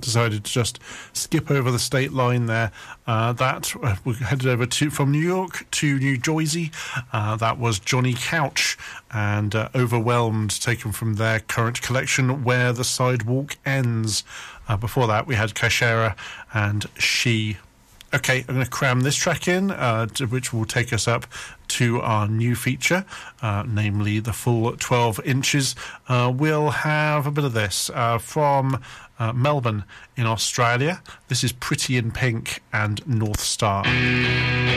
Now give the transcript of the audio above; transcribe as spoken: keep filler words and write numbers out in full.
decided to just skip over the state line there. Uh, that uh, we headed over to from New York to New Jersey. Uh, that was Johnny Couch and uh, Overwhelmed, taken from their current collection, Where the Sidewalk Ends. Uh, before that, we had Kaishera and She. Okay, I'm going to cram this track in, uh, to, which will take us up to our new feature, uh, namely the full twelve inches. Uh, we'll have a bit of this uh, from uh, Melbourne in Australia. This is Pretty in Pink and North Star.